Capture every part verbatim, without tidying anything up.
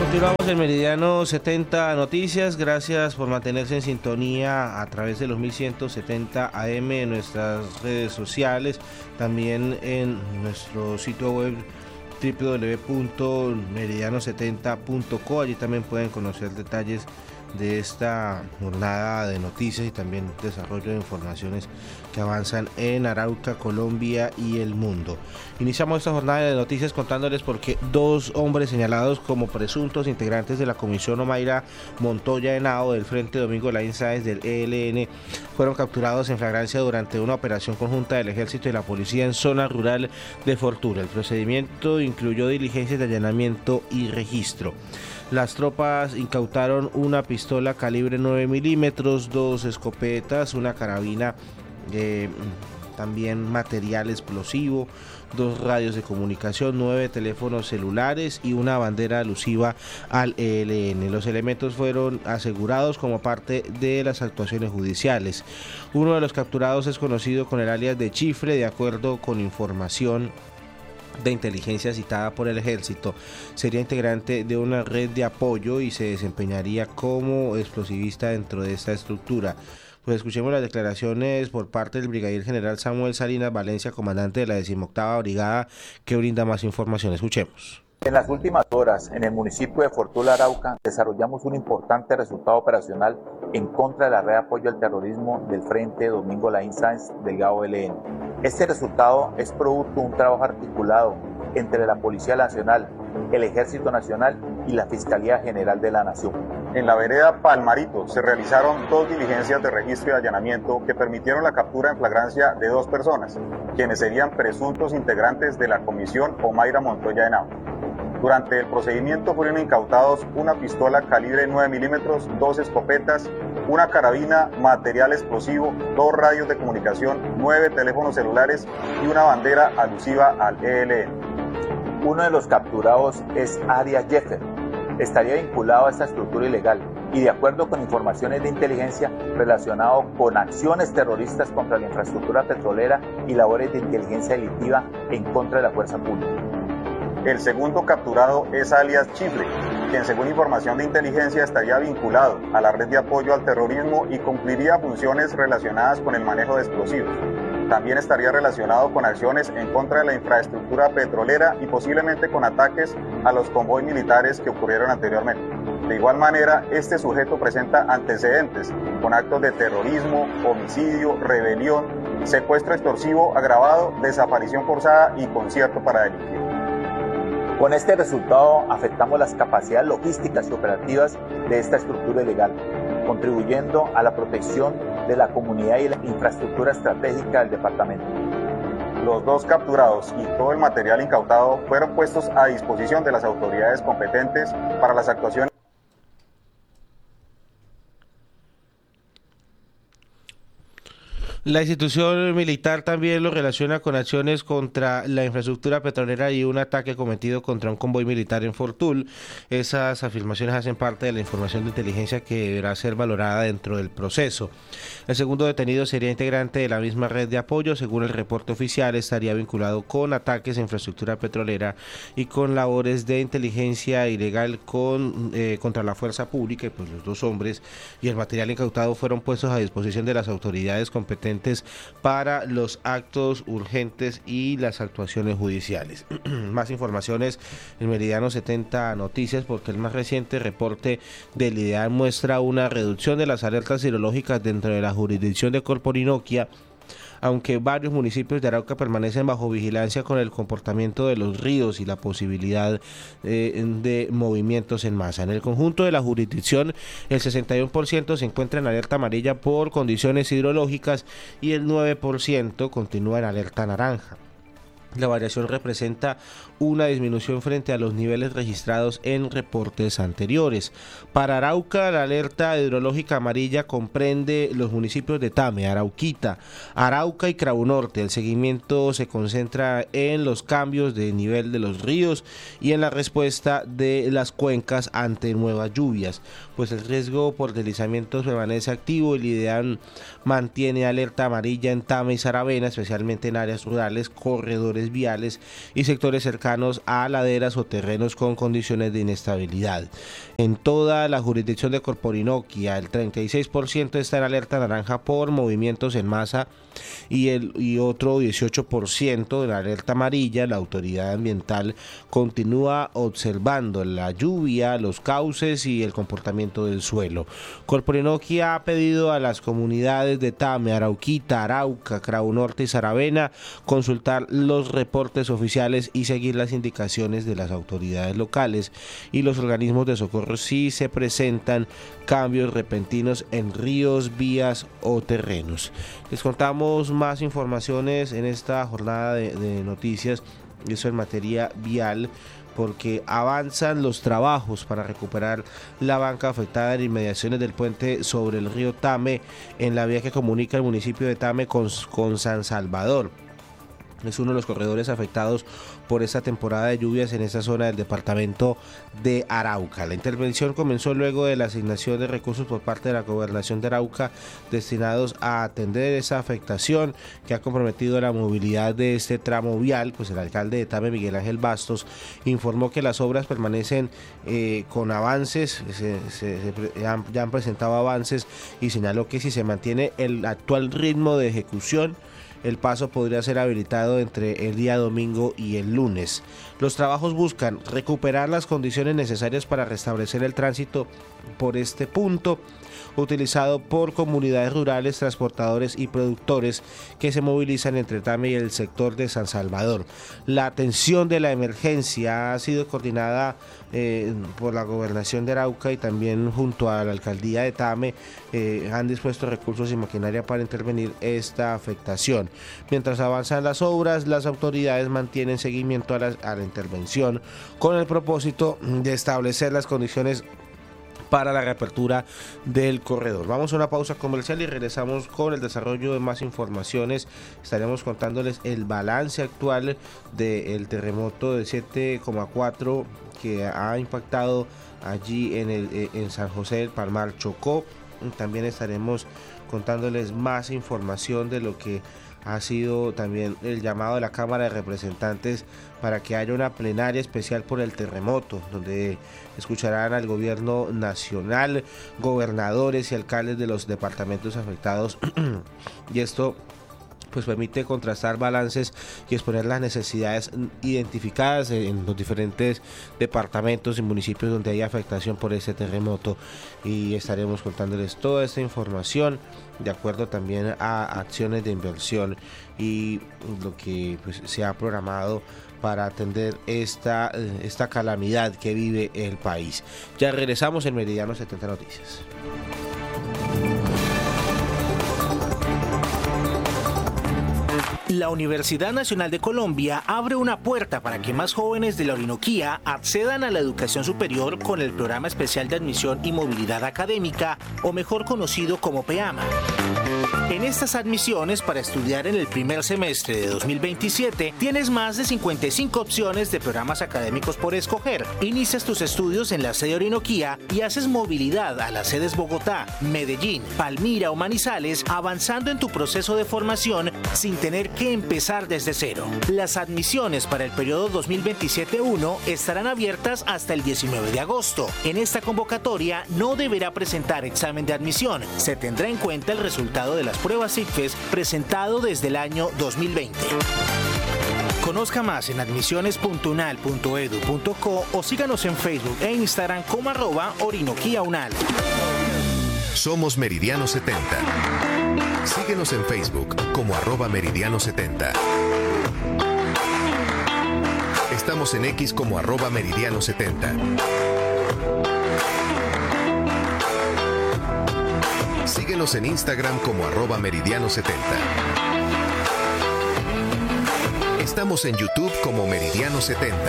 Continuamos en Meridiano setenta Noticias. Gracias por mantenerse en sintonía a través de los mil ciento setenta A M en nuestras redes sociales, también en nuestro sitio web doble u doble u doble u punto meridiano setenta punto co. Allí también pueden conocer detalles de esta jornada de noticias y también desarrollo de informaciones que avanzan en Arauca, Colombia y el mundo. Iniciamos esta jornada de noticias contándoles por qué dos hombres señalados como presuntos integrantes de la Comisión Omaira Montoya Henao del Frente Domingo Laín Sáenz del E L N fueron capturados en flagrancia durante una operación conjunta del Ejército y la Policía en zona rural de Fortuna. El procedimiento incluyó diligencias de allanamiento y registro. Las tropas incautaron una pistola calibre nueve milímetros, dos escopetas, una carabina, eh, también material explosivo, dos radios de comunicación, nueve teléfonos celulares y una bandera alusiva al E L N. Los elementos fueron asegurados como parte de las actuaciones judiciales. Uno de los capturados es conocido con el alias de Chifre, de acuerdo con información de inteligencia citada por el Ejército. Sería integrante de una red de apoyo y se desempeñaría como explosivista dentro de esta estructura. Pues escuchemos las declaraciones por parte del brigadier general Samuel Salinas Valencia, comandante de la decimoctava Brigada, que brinda más información. Escuchemos. En las últimas horas, en el municipio de Fortuna, Arauca, desarrollamos un importante resultado operacional en contra de la red de apoyo al terrorismo del Frente Domingo Laín Sáenz del G A O L N. Este resultado es producto de un trabajo articulado entre la Policía Nacional, el Ejército Nacional y la Fiscalía General de la Nación. En la vereda Palmarito se realizaron dos diligencias de registro y allanamiento que permitieron la captura en flagrancia de dos personas, quienes serían presuntos integrantes de la Comisión Omaira Montoya Henao. Durante el procedimiento fueron incautados una pistola calibre nueve milímetros, dos escopetas, una carabina, material explosivo, dos radios de comunicación, nueve teléfonos celulares y una bandera alusiva al E L N. Uno de los capturados es Arias Jeffer. Estaría vinculado a esta estructura ilegal y, de acuerdo con informaciones de inteligencia, relacionado con acciones terroristas contra la infraestructura petrolera y labores de inteligencia delictiva en contra de la fuerza pública. El segundo capturado es alias Chifre, quien según información de inteligencia estaría vinculado a la red de apoyo al terrorismo y cumpliría funciones relacionadas con el manejo de explosivos. También estaría relacionado con acciones en contra de la infraestructura petrolera y posiblemente con ataques a los convoys militares que ocurrieron anteriormente. De igual manera, este sujeto presenta antecedentes con actos de terrorismo, homicidio, rebelión, secuestro extorsivo agravado, desaparición forzada y concierto para delinquir. Con este resultado afectamos las capacidades logísticas y operativas de esta estructura ilegal, contribuyendo a la protección de la comunidad y la infraestructura estratégica del departamento. Los dos capturados y todo el material incautado fueron puestos a disposición de las autoridades competentes para las actuaciones. La institución militar también lo relaciona con acciones contra la infraestructura petrolera y un ataque cometido contra un convoy militar en Fortul. Esas afirmaciones hacen parte de la información de inteligencia que deberá ser valorada dentro del proceso. El segundo detenido sería integrante de la misma red de apoyo. Según el reporte oficial, estaría vinculado con ataques a infraestructura petrolera y con labores de inteligencia ilegal con, eh, contra la fuerza pública. Y pues los dos hombres y el material incautado fueron puestos a disposición de las autoridades competentes para los actos urgentes y las actuaciones judiciales. Más informaciones en Meridiano setenta Noticias, porque el más reciente reporte del IDEAN muestra una reducción de las alertas hidrológicas dentro de la jurisdicción de Corporinoquia, aunque varios municipios de Arauca permanecen bajo vigilancia con el comportamiento de los ríos y la posibilidad eh, de movimientos en masa. En el conjunto de la jurisdicción, el sesenta y uno por ciento se encuentra en alerta amarilla por condiciones hidrológicas y el nueve por ciento continúa en alerta naranja. La variación representa una disminución frente a los niveles registrados en reportes anteriores. Para Arauca, la alerta hidrológica amarilla comprende los municipios de Tame, Arauquita, Arauca y Crabu Norte. El seguimiento se concentra en los cambios de nivel de los ríos y en la respuesta de las cuencas ante nuevas lluvias, pues el riesgo por deslizamientos permanece activo. El IDEAN mantiene alerta amarilla en Tame y Saravena, especialmente en áreas rurales, corredores señales viales y sectores cercanos a laderas o terrenos con condiciones de inestabilidad. En toda la jurisdicción de Corporinoquia, el treinta y seis por ciento está en alerta naranja por movimientos en masa y, el, y otro dieciocho por ciento en alerta amarilla. La autoridad ambiental continúa observando la lluvia, los cauces y el comportamiento del suelo. Corporinoquia ha pedido a las comunidades de Tame, Arauquita, Arauca, Cravo Norte y Saravena consultar los reportes oficiales y seguir las indicaciones de las autoridades locales y los organismos de socorro si se presentan cambios repentinos en ríos, vías o terrenos. Les contamos más informaciones en esta jornada de, de noticias, eso en materia vial, porque avanzan los trabajos para recuperar la banca afectada en inmediaciones del puente sobre el río Tame, en la vía que comunica el municipio de Tame con, con San Salvador. Es uno de los corredores afectados por esta temporada de lluvias en esta zona del departamento de Arauca. La intervención comenzó luego de la asignación de recursos por parte de la Gobernación de Arauca destinados a atender esa afectación que ha comprometido la movilidad de este tramo vial. Pues el alcalde de Tame, Miguel Ángel Bastos, informó que las obras permanecen eh, con avances, se, se, se, ya, han, ya han presentado avances, y señaló que si se mantiene el actual ritmo de ejecución, el paso podría ser habilitado entre el día domingo y el lunes. Los trabajos buscan recuperar las condiciones necesarias para restablecer el tránsito por este punto, utilizado por comunidades rurales, transportadores y productores que se movilizan entre Tame y el sector de San Salvador. La atención de la emergencia ha sido coordinada eh, por la Gobernación de Arauca y también junto a la Alcaldía de Tame. Eh, han dispuesto recursos y maquinaria para intervenir esta afectación. Mientras avanzan las obras, las autoridades mantienen seguimiento a la, a la intervención con el propósito de establecer las condiciones para la reapertura del corredor. Vamos a una pausa comercial y regresamos con el desarrollo de más informaciones. Estaremos contándoles el balance actual del terremoto de siete coma cuatro que ha impactado allí en, el, en San José del Palmar, Chocó. También estaremos contándoles más información de lo que ha sido también el llamado de la Cámara de Representantes para que haya una plenaria especial por el terremoto, donde escucharán al gobierno nacional, gobernadores y alcaldes de los departamentos afectados. Y esto pues permite contrastar balances y exponer las necesidades identificadas en los diferentes departamentos y municipios donde hay afectación por este terremoto, y estaremos contándoles toda esta información de acuerdo también a acciones de inversión y lo que pues, se ha programado para atender esta, esta calamidad que vive el país. Ya regresamos en Meridiano setenta Noticias. La Universidad Nacional de Colombia abre una puerta para que más jóvenes de la Orinoquía accedan a la educación superior con el Programa Especial de Admisión y Movilidad Académica, o mejor conocido como PEAMA. En estas admisiones para estudiar en el primer semestre de dos mil veintisiete, tienes más de cincuenta y cinco opciones de programas académicos por escoger. Inicias tus estudios en la sede Orinoquía y haces movilidad a las sedes Bogotá, Medellín, Palmira o Manizales, avanzando en tu proceso de formación sin tener que empezar desde cero. Las admisiones para el periodo dos mil veintisiete uno estarán abiertas hasta el diecinueve de agosto. En esta convocatoria no deberá presentar examen de admisión. Se tendrá en cuenta el resultado de las pruebas ICFES presentado desde el año dos mil veinte. Conozca más en admisiones punto unal punto edu punto co o síganos en Facebook e Instagram como arroba Orinoquía Unal. Somos Meridiano setenta. Síguenos en Facebook como arroba Meridiano setenta. Estamos en X como arroba Meridiano setenta. Síguenos en Instagram como arroba Meridiano setenta. Estamos en YouTube como Meridiano setenta.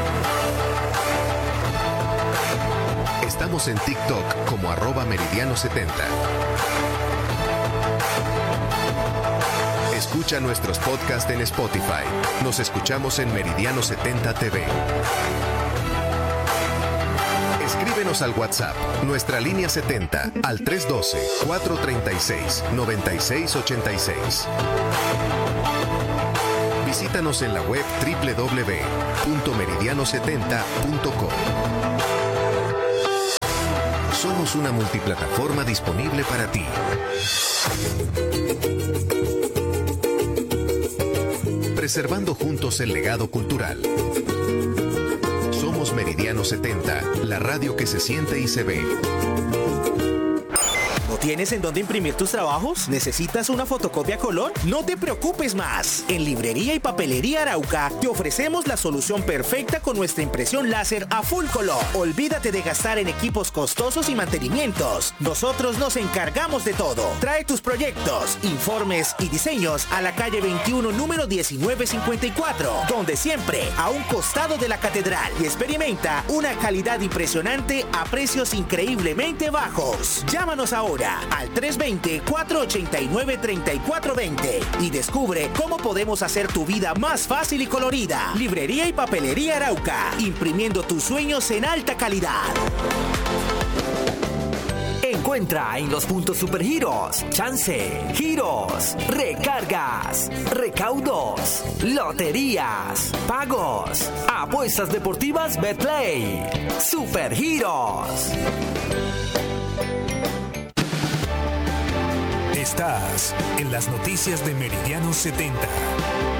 Estamos en TikTok como arroba Meridiano setenta. Escucha nuestros podcasts en Spotify. Nos escuchamos en Meridiano setenta T V. Escríbenos al WhatsApp, nuestra línea setenta, al tres uno dos, cuatro tres seis, nueve seis ocho seis. Visítanos en la web doble u doble u doble u punto meridiano setenta punto com. Somos una multiplataforma disponible para ti. Preservando juntos el legado cultural. Somos Meridiano setenta, la radio que se siente y se ve. ¿No tienes en dónde imprimir tus trabajos? ¿Necesitas una fotocopia a color? No te preocupes más. En Librería y Papelería Arauca te ofrecemos la solución perfecta con nuestra impresión láser a full color. Olvídate de gastar en equipos costosos y mantenimientos. Nosotros nos encargamos de todo. Trae tus proyectos, informes y diseños a la calle veintiuno, número diecinueve cincuenta y cuatro, donde siempre a un costado de la catedral, y experimenta una calidad impresionante a precios increíblemente bajos. Llámanos ahora al tres dos cero, cuatro ocho nueve, tres cuatro dos cero y descubre cómo podemos hacer tu vida más fácil y colorida. Librería y Papelería Arauca, imprimiendo tus sueños en alta calidad. Encuentra en los puntos Supergiros, chance, giros, recargas, recaudos, loterías, pagos, apuestas deportivas Betplay. Supergiros. Estás en las noticias de Meridiano setenta.